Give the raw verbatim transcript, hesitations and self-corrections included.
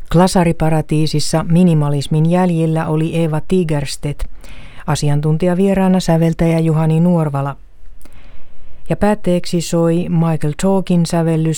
Glasariparatiisissa minimalismin jäljillä oli Eeva Tigerstedt, asiantuntijavieraana säveltäjä Juhani Nuorvala. Ja päätteeksi soi Michael Talkin sävellys